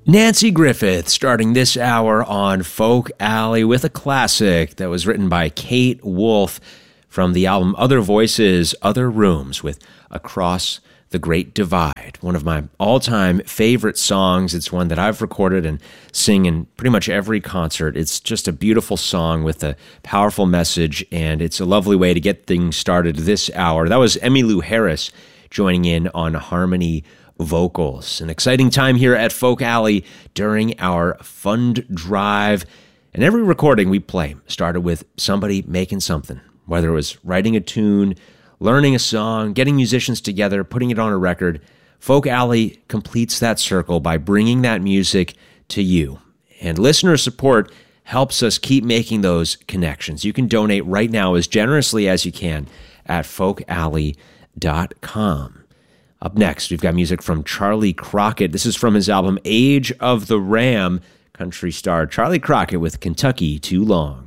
Nanci Griffith starting this hour on Folk Alley with a classic that was written by Kate Wolf from the album Other Voices, Other Rooms with Across the Great Divide. One of my all-time favorite songs. It's one that I've recorded and sing in pretty much every concert. It's just a beautiful song with a powerful message, and it's a lovely way to get things started this hour. That was Emmylou Harris joining in on harmony vocals. An exciting time here at Folk Alley during our fund drive. And every recording we play started with somebody making something, whether it was writing a tune, learning a song, getting musicians together, putting it on a record. Folk Alley completes that circle by bringing that music to you. And listener support helps us keep making those connections. You can donate right now as generously as you can at folkalley.com. Up next, we've got music from Charlie Crockett. This is from his album Age of the Ram. Country star Charlie Crockett with Kentucky Too Long.